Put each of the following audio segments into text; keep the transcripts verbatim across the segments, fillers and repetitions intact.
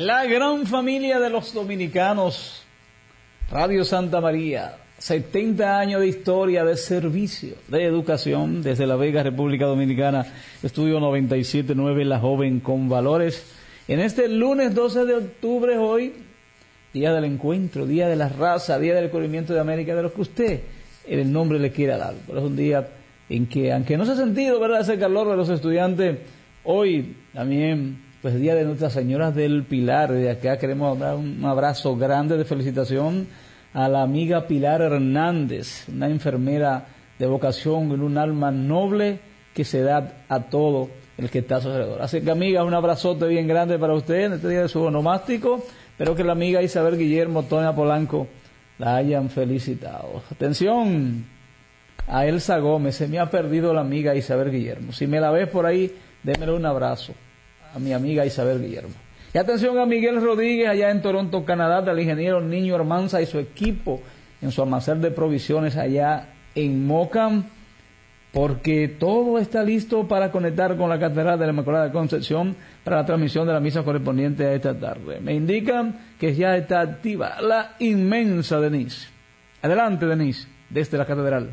La gran familia de los dominicanos, Radio Santa María, setenta años de historia, de servicio, de educación, desde La Vega, República Dominicana, Estudio noventa y siete punto nueve, La Joven con Valores. En este lunes doce de octubre, hoy, día del encuentro, día de la raza, día del descubrimiento de América, de lo que usted en el nombre le quiera dar. Pero es un día en que, aunque no se ha sentido, ¿verdad?, ese calor de los estudiantes, hoy también, pues, día de Nuestra Señora del Pilar. De acá queremos dar un abrazo grande de felicitación a la amiga Pilar Hernández, una enfermera de vocación y un alma noble que se da a todo el que está a su alrededor. Así que, amiga, un abrazote bien grande para usted en este día de su onomástico. Espero que la amiga Isabel Guillermo, Toña Polanco, la hayan felicitado. Atención a Elsa Gómez, se me ha perdido la amiga Isabel Guillermo. Si me la ves por ahí, démele un abrazo a mi amiga Isabel Guillermo. Y atención a Miguel Rodríguez, allá en Toronto, Canadá, del ingeniero Niño Hermanza y su equipo en su almacén de provisiones allá en Mocam, porque todo está listo para conectar con la Catedral de la Inmaculada Concepción para la transmisión de la misa correspondiente a esta tarde. Me indican que ya está activa la inmensa Denise. Adelante, Denise, desde la Catedral.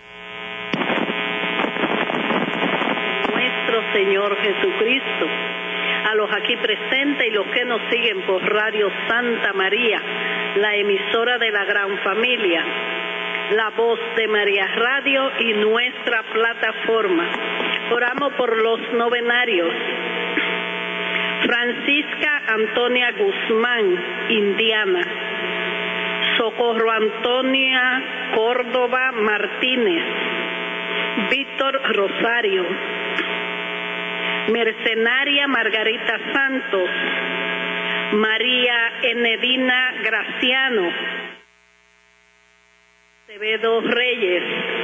Nuestro Señor Jesucristo, a los aquí presentes y los que nos siguen por Radio Santa María, la emisora de la gran familia, la voz de María Radio y nuestra plataforma. Oramos por los novenarios. Francisca Antonia Guzmán, Indiana. Socorro Antonia Córdoba Martínez. Víctor Rosario. Mercenaria Margarita Santos. María Enedina Graciano. Acevedo Reyes.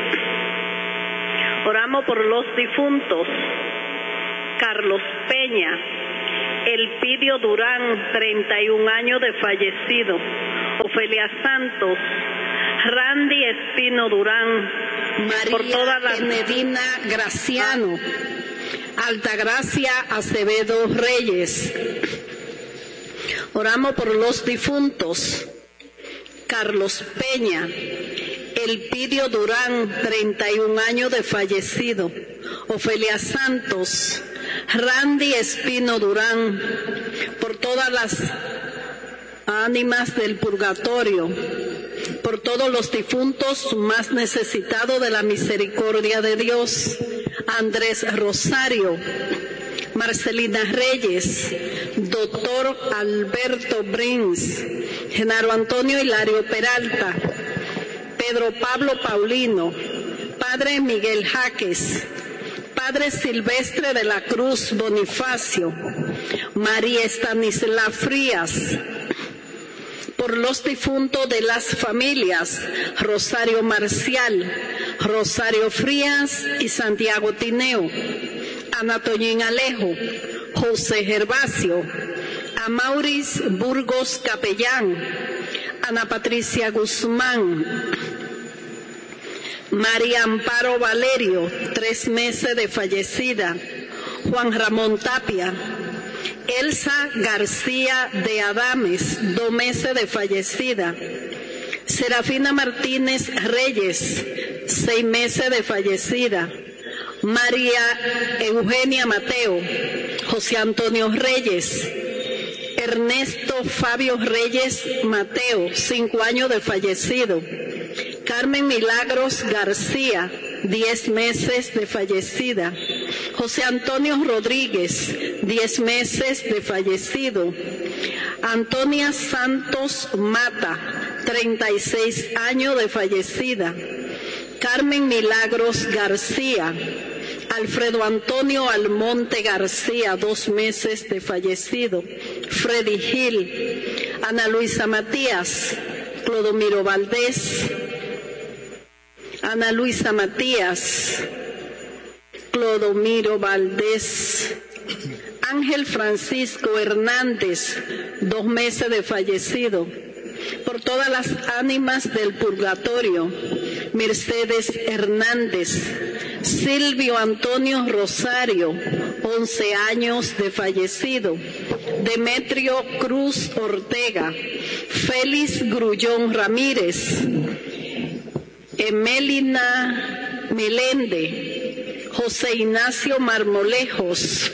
Oramos por los difuntos. Carlos Peña, Elpidio Durán, treinta y un años de fallecido. Ofelia Santos, Randy Espino Durán, María por toda la Enedina Graciano, Altagracia Acevedo Reyes. Oramos por los difuntos. Carlos Peña, Elpidio Durán, treinta y un años de fallecido. Ofelia Santos, Randy Espino Durán, por todas las ánimas del purgatorio, por todos los difuntos más necesitados de la misericordia de Dios. Andrés Rosario, Marcelina Reyes, doctor Alberto Brins, Genaro Antonio Hilario Peralta, Pedro Pablo Paulino, Padre Miguel Jaques, Padre Silvestre de la Cruz Bonifacio, María Estanislao Frías, por los difuntos de las familias Rosario Marcial, Rosario Frías y Santiago Tineo, Ana Toñín Alejo, José Gervasio, Amauris Burgos Capellán, Ana Patricia Guzmán, María Amparo Valerio, tres meses de fallecida, Juan Ramón Tapia, Elsa García de Adames, dos meses de fallecida, Serafina Martínez Reyes, seis meses de fallecida, María Eugenia Mateo, José Antonio Reyes, Ernesto Fabio Reyes Mateo, cinco años de fallecido, Carmen Milagros García, diez meses de fallecida, José Antonio Rodríguez, diez meses de fallecido, Antonia Santos Mata, treinta y seis años de fallecida, Carmen Milagros García, Alfredo Antonio Almonte García, dos meses de fallecido, Freddy Gil, Ana Luisa Matías, Clodomiro Valdés, Ana Luisa Matías, Clodomiro Valdés, Ángel Francisco Hernández, dos meses de fallecido, por todas las ánimas del purgatorio, Mercedes Hernández, Silvio Antonio Rosario, once años de fallecido. Demetrio Cruz Ortega, Félix Grullón Ramírez, Emelina Melende, José Ignacio Marmolejos,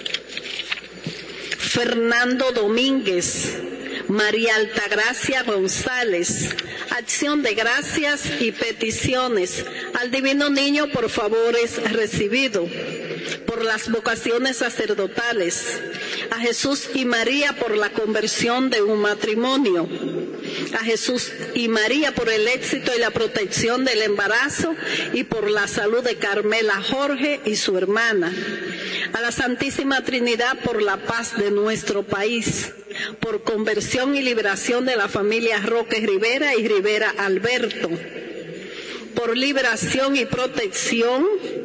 Fernando Domínguez, María Altagracia González. Acción de gracias y peticiones al Divino Niño por favores recibido, por las vocaciones sacerdotales, a Jesús y María por la conversión de un matrimonio, a Jesús y María por el éxito y la protección del embarazo y por la salud de Carmela Jorge y su hermana, a la Santísima Trinidad por la paz de nuestro país, por conversión y liberación de la familia Roque Rivera y Rivera Alberto, por liberación y protección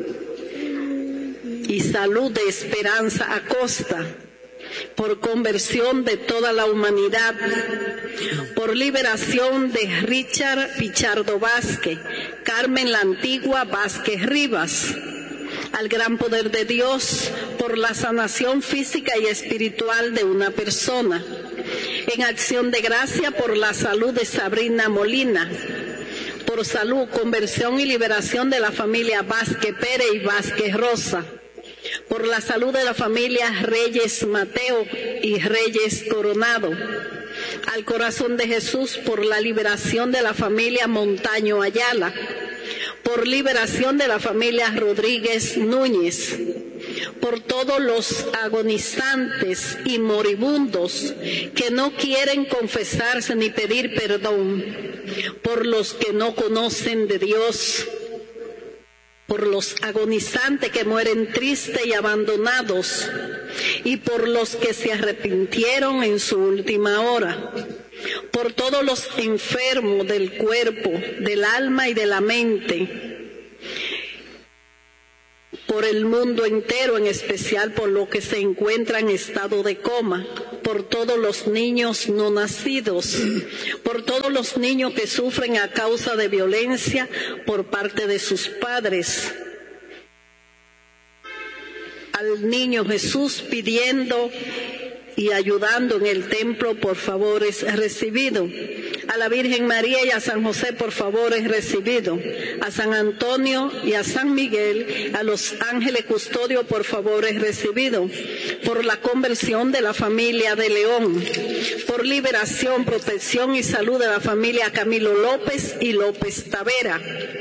y salud de Esperanza Acosta, por conversión de toda la humanidad, por liberación de Richard Pichardo Vázquez, Carmen la Antigua Vázquez Rivas, al gran poder de Dios, por la sanación física y espiritual de una persona, en acción de gracia por la salud de Sabrina Molina, por salud, conversión y liberación de la familia Vázquez Pérez y Vázquez Rosa, por la salud de la familia Reyes Mateo y Reyes Coronado, al corazón de Jesús por la liberación de la familia Montaño Ayala, por liberación de la familia Rodríguez Núñez, por todos los agonizantes y moribundos que no quieren confesarse ni pedir perdón, por los que no conocen de Dios, por los agonizantes que mueren tristes y abandonados, y por los que se arrepintieron en su última hora, por todos los enfermos del cuerpo, del alma y de la mente, por el mundo entero, en especial por los que se encuentran en estado de coma, por todos los niños no nacidos, por todos los niños que sufren a causa de violencia por parte de sus padres, al niño Jesús pidiendo y ayudando en el templo por favores recibidos, a la Virgen María y a San José por favores recibidos, a San Antonio y a San Miguel, a los ángeles custodios por favores recibidos, por la conversión de la familia de León, por liberación, protección y salud de la familia Camilo López y López Tavera,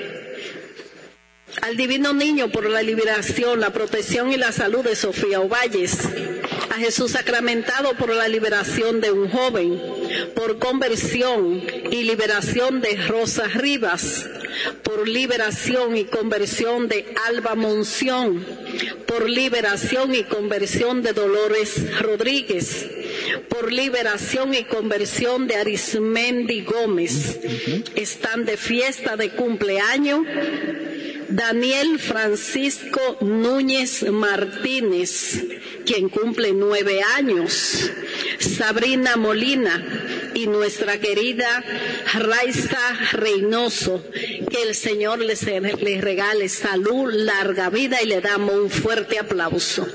al Divino Niño por la liberación, la protección y la salud de Sofía Ovalles, a Jesús sacramentado por la liberación de un joven, por conversión y liberación de Rosa Rivas, por liberación y conversión de Alba Monción, por liberación y conversión de Dolores Rodríguez, por liberación y conversión de Arismendi Gómez. Están de fiesta de cumpleaños Daniel Francisco Núñez Martínez, quien cumple nueve años, Sabrina Molina y nuestra querida Raiza Reynoso. Que el Señor les, les regale salud, larga vida y le damos un fuerte aplauso.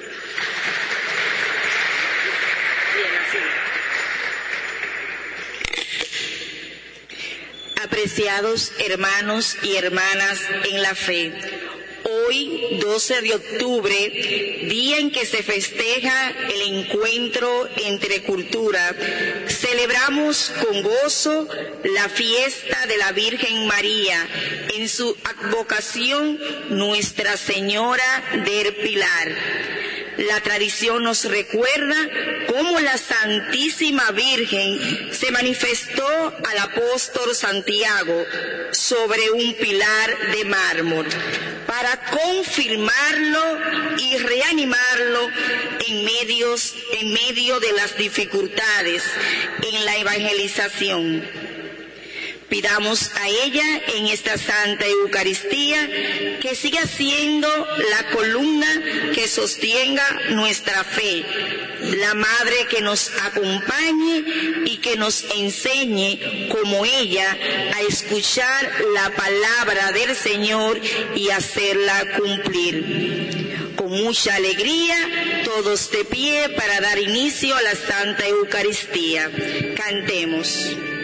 Apreciados hermanos y hermanas en la fe, hoy, doce de octubre, día en que se festeja el encuentro entre cultura, celebramos con gozo la fiesta de la Virgen María en su advocación Nuestra Señora del Pilar. La tradición nos recuerda cómo la Santísima Virgen se manifestó al apóstol Santiago sobre un pilar de mármol para confirmarlo y reanimarlo en, medios, en medio de las dificultades en la evangelización. Pidamos a ella en esta Santa Eucaristía que siga siendo la columna que sostenga nuestra fe, la Madre que nos acompañe y que nos enseñe como ella a escuchar la palabra del Señor y hacerla cumplir. Con Con mucha alegría, todos de pie para dar inicio a la Santa Eucaristía. Cantemos.